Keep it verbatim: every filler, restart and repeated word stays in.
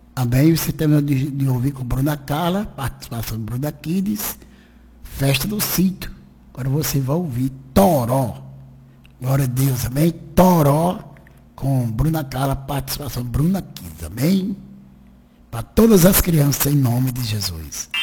Amém? Você terminou de, de ouvir com Bruna Carla, participação de Bruna Kids, Festa do Sítio. Agora você vai ouvir Toró. Glória a Deus, amém? Toró com Bruna Carla, participação de Bruna Kids, amém? Para todas as crianças, em nome de Jesus.